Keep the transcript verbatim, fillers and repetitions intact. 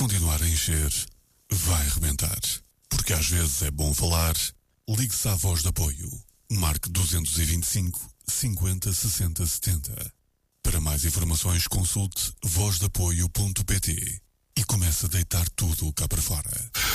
continuar a encher, vai arrebentar. Porque às vezes é bom falar. Ligue-se à Voz de Apoio. Marque dois dois cinco, cinquenta, sessenta, setenta. Para mais informações, consulte voz de apoio ponto pt e comece a deitar tudo cá para fora.